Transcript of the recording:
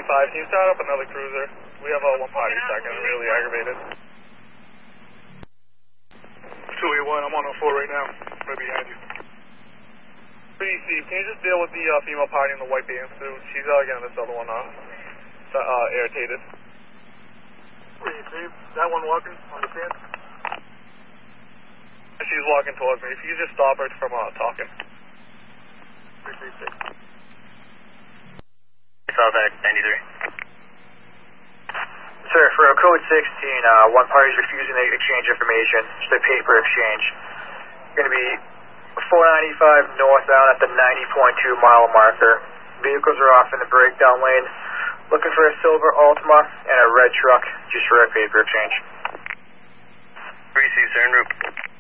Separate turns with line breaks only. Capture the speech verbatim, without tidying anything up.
eighty-five, can you start up another cruiser? We have uh, one party second, really aggravated.
two eighty-one, I'm on oh four right now, right behind you.
Pretty Steve, can you just deal with the uh, female party in the white band suit? She's uh, getting this other one uh, uh, irritated.
Pretty Steve, that one walking on the stand?
She's walking towards me. If you just stop her from uh, talking.
Pretty Steve.
Southern ninety-three.
Sir, for a code sixteen, uh, one party is refusing to exchange information. It's a paper exchange. Going to be four ninety-five northbound at the ninety point two mile marker. Vehicles are off in the breakdown lane. Looking for a silver Altima and a red truck just for a paper exchange.
three C, sir, en route.